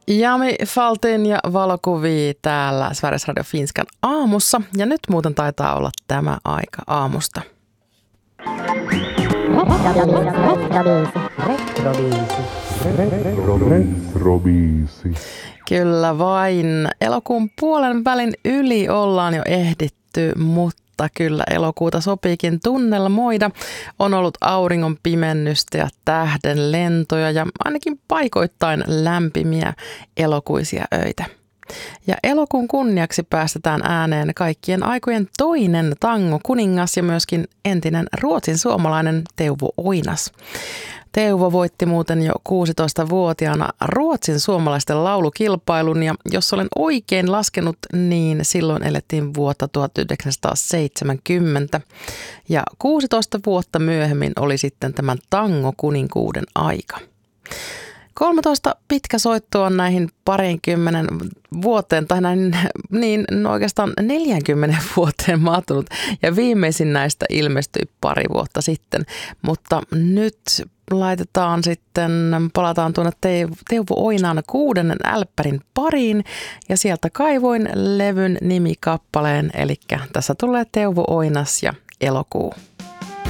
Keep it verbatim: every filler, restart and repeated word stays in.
Jami Faltin ja valokuvia täällä Sveriges Radio Finskan aamussa. Ja nyt muuten taitaa olla tämä aika aamusta. Retrobiisi. Kyllä vain. Elokuun puolen välin yli ollaan jo ehditty, mutta kyllä elokuuta sopiikin tunnelmoida. On ollut auringon pimennystä ja tähden lentoja ja ainakin paikoittain lämpimiä elokuisia öitä. Ja elokuun kunniaksi päästetään ääneen kaikkien aikojen toinen tango-kuningas ja myöskin entinen ruotsin suomalainen Teuvo Oinas. Teuvo voitti muuten jo kuusitoistavuotiaana Ruotsin suomalaisten laulukilpailun ja jos olen oikein laskenut, niin silloin elettiin vuotta tuhatyhdeksänsataaseitsemänkymmentä ja kuusitoista vuotta myöhemmin oli sitten tämän tango-kuninkuuden aika. kolmetoista pitkä soittoa on näihin parinkymmenen vuoteen tai näin, niin no oikeastaan neljäkymmentä vuoteen mahtunut ja viimeisin näistä ilmestyi pari vuotta sitten, mutta nyt laitetaan sitten, palataan tuonne Teuvo Oinaan kuudennen älppärin pariin ja sieltä kaivoin levyn nimikappaleen, eli tässä tulee Teuvo Oinas ja Elokuu.